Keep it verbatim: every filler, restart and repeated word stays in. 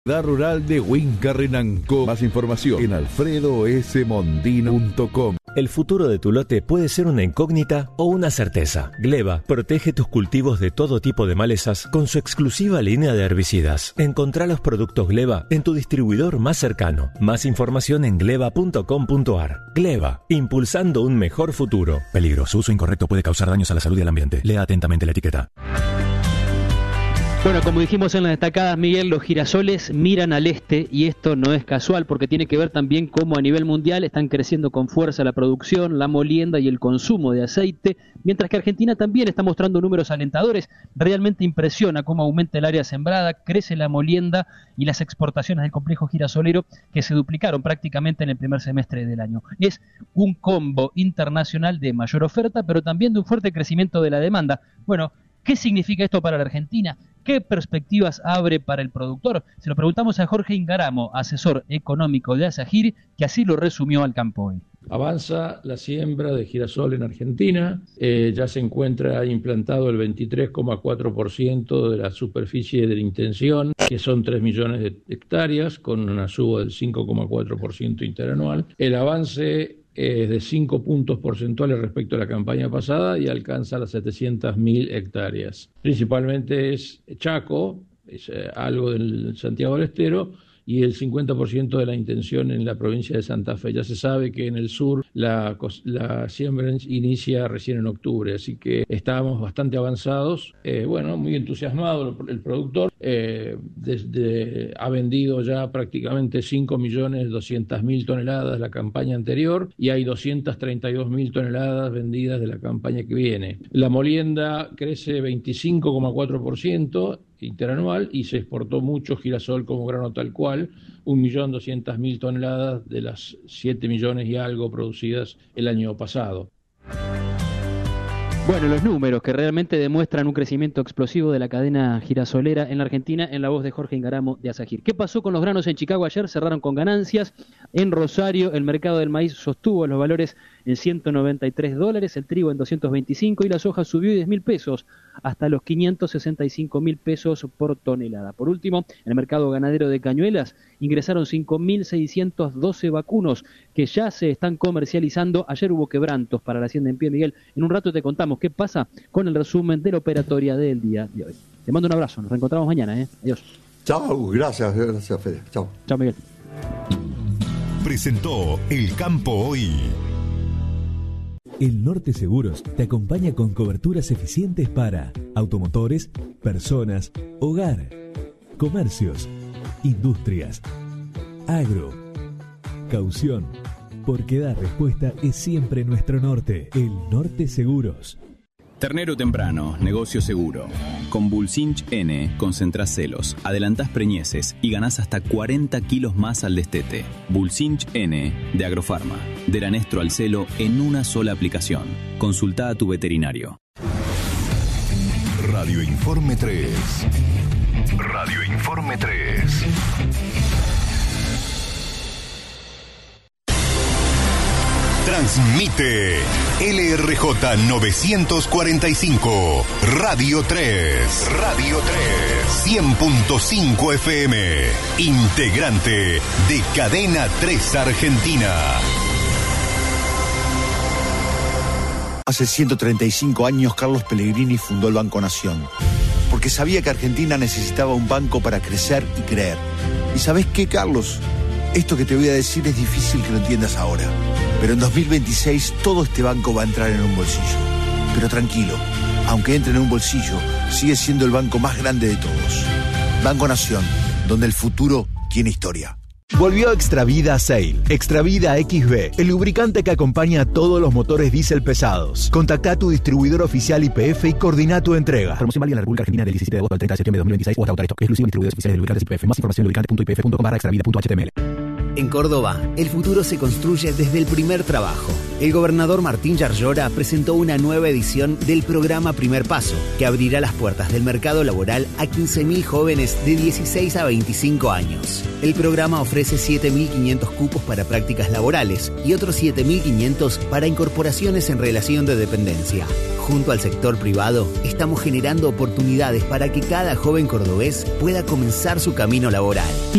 Rural de Huincarrenanco. Más información en alfredo s mondino punto com. El futuro de tu lote puede ser una incógnita o una certeza. Gleba protege tus cultivos de todo tipo de malezas con su exclusiva línea de herbicidas. Encontrá los productos Gleba en tu distribuidor más cercano. Más información en gleba punto com punto a r. Gleba, impulsando un mejor futuro. Peligro, su uso incorrecto puede causar daños a la salud y al ambiente. Lea atentamente la etiqueta. Bueno, como dijimos en las destacadas, Miguel, los girasoles miran al este y esto no es casual porque tiene que ver también cómo a nivel mundial están creciendo con fuerza la producción, la molienda y el consumo de aceite, mientras que Argentina también está mostrando números alentadores. Realmente impresiona cómo aumenta el área sembrada, crece la molienda y las exportaciones del complejo girasolero que se duplicaron prácticamente en el primer semestre del año. Es un combo internacional de mayor oferta, pero también de un fuerte crecimiento de la demanda. Bueno, ¿qué significa esto para la Argentina? ¿Qué perspectivas abre para el productor? Se lo preguntamos a Jorge Ingaramo, asesor económico de Asagir, que así lo resumió al campo hoy. Avanza la siembra de girasol en Argentina, eh, ya se encuentra implantado el veintitrés coma cuatro por ciento de la superficie de la intención, que son tres millones de hectáreas, con una suba del cinco coma cuatro por ciento interanual. El avance es de cinco puntos porcentuales respecto a la campaña pasada y alcanza las setecientas mil hectáreas. Principalmente es Chaco, es eh, algo del Santiago del Estero, y el cincuenta por ciento de la intención en la provincia de Santa Fe. Ya se sabe que en el sur la, la siembra inicia recién en octubre, así que estábamos bastante avanzados. Eh, bueno, muy entusiasmado el, el productor. Eh, desde, ha vendido ya prácticamente cinco millones doscientas mil toneladas la campaña anterior y hay doscientas treinta y dos mil toneladas vendidas de la campaña que viene. La molienda crece veinticinco coma cuatro por ciento interanual y se exportó mucho girasol como grano tal cual, un millón doscientas mil toneladas de las siete millones y algo producidas el año pasado. Bueno, los números que realmente demuestran un crecimiento explosivo de la cadena girasolera en la Argentina, en la voz de Jorge Ingaramo de Asagir. ¿Qué pasó con los granos en Chicago ayer? Cerraron con ganancias. En Rosario, el mercado del maíz sostuvo los valores en ciento noventa y tres dólares, el trigo en doscientos veinticinco y la soja subió diez mil pesos hasta los quinientos sesenta y cinco mil pesos por tonelada. Por último, en el mercado ganadero de Cañuelas ingresaron cinco mil seiscientos doce vacunos que ya se están comercializando. Ayer hubo quebrantos para la hacienda en pie, Miguel. En un rato te contamos qué pasa con el resumen de la operatoria del día de hoy. Te mando un abrazo, nos reencontramos mañana, ¿eh? Adiós. Chao, gracias, gracias Fede. Chao. Chao, Miguel. Presentó El Campo Hoy. El Norte Seguros te acompaña con coberturas eficientes para automotores, personas, hogar, comercios, industrias, agro, caución, porque dar respuesta es siempre nuestro norte. El Norte Seguros. Ternero temprano, negocio seguro. Con Bulsinch N concentrás celos, adelantás preñeces y ganás hasta cuarenta kilos más al destete. Bulsinch N de Agrofarma. Del anestro al celo en una sola aplicación. Consultá a tu veterinario. Radio Informe tres. Radio Informe tres. Transmite L R J novecientos cuarenta y cinco, Radio tres, Radio tres, cien punto cinco F M, integrante de Cadena tres Argentina. Hace ciento treinta y cinco años Carlos Pellegrini fundó el Banco Nación, porque sabía que Argentina necesitaba un banco para crecer y creer. ¿Y sabés qué, Carlos? Esto que te voy a decir es difícil que lo entiendas ahora, pero en dos mil veintiséis todo este banco va a entrar en un bolsillo. Pero tranquilo, aunque entre en un bolsillo, sigue siendo el banco más grande de todos. Banco Nación, donde el futuro tiene historia. Volvió Extravida Sail. Extravida X B, el lubricante que acompaña a todos los motores diésel pesados. Contactá a tu distribuidor oficial Y P F y coordina tu entrega. Promoción válida en la República Argentina del diecisiete de agosto al treinta de septiembre de dos mil veintiséis o hasta agotar esto. Exclusivo en distribuidores oficiales de lubricantes Y P F. Más información en lubricante punto y p f punto com barra extravida punto h t m l. En Córdoba, el futuro se construye desde el primer trabajo. El gobernador Martín Yarlora presentó una nueva edición del programa Primer Paso, que abrirá las puertas del mercado laboral a quince mil jóvenes de dieciséis a veinticinco años. El programa ofrece siete mil quinientos cupos para prácticas laborales y otros siete mil quinientos para incorporaciones en relación de dependencia. Junto al sector privado, estamos generando oportunidades para que cada joven cordobés pueda comenzar su camino laboral.